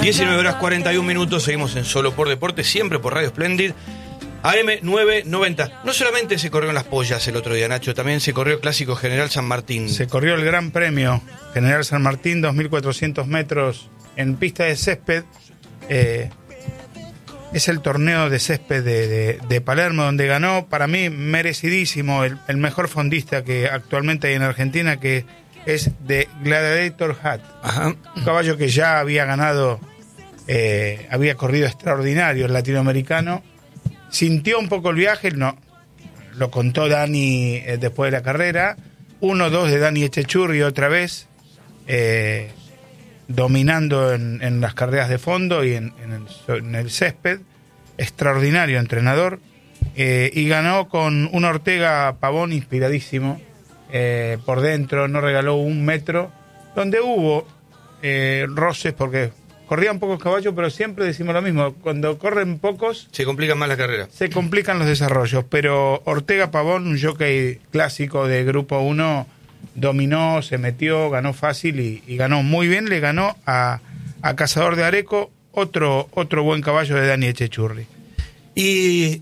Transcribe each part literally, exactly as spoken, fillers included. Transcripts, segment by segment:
diecinueve horas cuarenta y un minutos, seguimos en Solo por Deporte, siempre por Radio Splendid, A M novecientos noventa. No solamente se corrió en Las Pollas el otro día, Nacho, también se corrió el Clásico General San Martín. Se corrió el Gran Premio General San Martín, dos mil cuatrocientos metros en pista de césped. Eh, es el torneo de césped de, de, de Palermo, donde ganó, para mí, merecidísimo, el, el mejor fondista que actualmente hay en Argentina, que es de Gladiator Hat. Ajá. Un caballo que ya había ganado, eh, había corrido extraordinario, el latinoamericano. Sintió un poco el viaje, no, lo contó Dani eh, después de la carrera. uno dos de Dani Echechurri otra vez, eh, dominando en, en las carreras de fondo y en, en, el, en el césped. Extraordinario entrenador. Eh, y ganó con un Ortega Pavón inspiradísimo. Eh, por dentro, no regaló un metro, donde hubo eh, roces, porque corrían pocos caballos, pero siempre decimos lo mismo, cuando corren pocos se complican más la carrera, se complican los desarrollos, pero Ortega Pavón, un jockey clásico de Grupo uno, dominó, se metió, ganó fácil y, y ganó muy bien, le ganó a, a Cazador de Areco, otro, otro buen caballo de Dani Echechurri. Y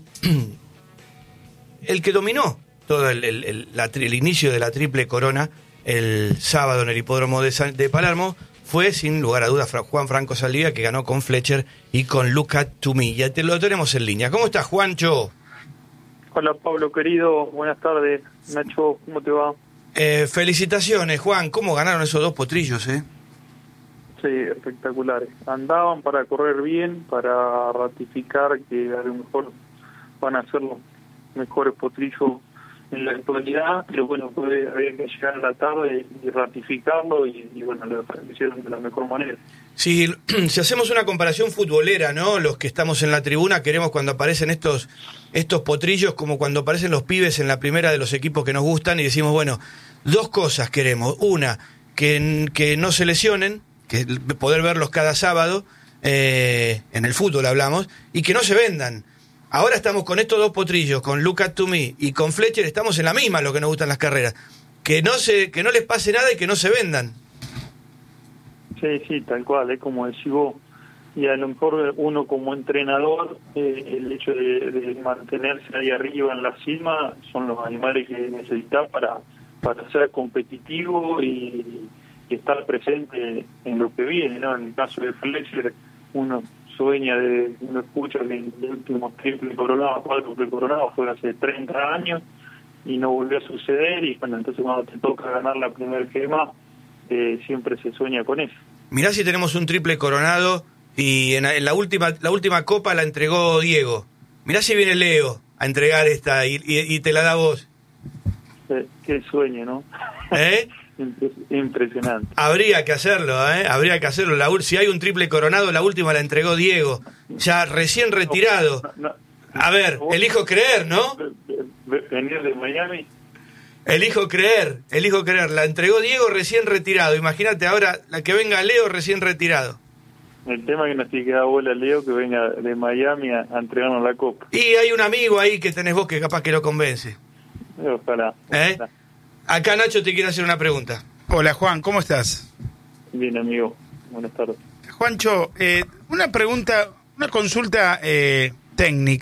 el que dominó todo el, el, el, la, el inicio de la triple corona el sábado en el hipódromo de, San, de Palermo fue, sin lugar a dudas, Juan Franco Saldivia, que ganó con Fletcher y con Look at to Me. Ya te lo tenemos en línea. ¿Cómo estás, Juancho? Hola, Pablo, querido. Buenas tardes. Nacho, ¿cómo te va? Eh, felicitaciones, Juan. ¿Cómo ganaron esos dos potrillos, eh? Sí, espectaculares. Andaban para correr bien, para ratificar que a lo mejor van a ser los mejores potrillos en la actualidad, pero bueno, puede, había que llegar a la tarde y ratificarlo y, y bueno, lo hicieron de la mejor manera. Sí, si hacemos una comparación futbolera, ¿no? Los que estamos en la tribuna queremos cuando aparecen estos estos potrillos como cuando aparecen los pibes en la primera de los equipos que nos gustan y decimos, bueno, dos cosas queremos. Una, que, que no se lesionen, que poder verlos cada sábado, eh, en el fútbol hablamos, y que no se vendan. Ahora estamos con estos dos potrillos, con Look at to Me y con Fletcher, estamos en la misma, lo que nos gustan las carreras. Que no se, que no les pase nada y que no se vendan. Sí, sí, tal cual, es como decís vos. Y a lo mejor uno como entrenador, eh, el hecho de, de mantenerse ahí arriba en la cima, son los animales que necesitas para, para ser competitivo y, y estar presente en lo que viene, ¿no? En el caso de Fletcher, uno sueña de, uno escucha que el último triple coronado, cuádruple coronado fue hace treinta años y no volvió a suceder, y bueno, entonces cuando te toca ganar la primera gema, eh, siempre se sueña con eso. Mirá si tenemos un triple coronado y en, en la última la última copa la entregó Diego. Mirá si viene Leo a entregar esta y, y, y te la da vos. Eh, qué sueño, ¿no? ¿Eh? Impresionante. Habría que hacerlo, ¿eh? Habría que hacerlo. La, si hay un triple coronado, la última la entregó Diego, ya recién retirado. No, no, a ver, elijo creer, ¿no? Venir de Miami. Elijo creer, elijo creer. La entregó Diego recién retirado. Imagínate ahora la que venga Leo recién retirado. El tema es que nos tiene que dar bola Leo que venga de Miami a, a entregarnos la copa. Y hay un amigo ahí que tenés vos que capaz que lo convence. Ojalá. ¿Eh? Ojalá. Acá Nacho te quiere hacer una pregunta. Hola, Juan, ¿cómo estás? Bien, amigo. Buenas tardes. Juancho, eh, una pregunta, una consulta eh, técnica.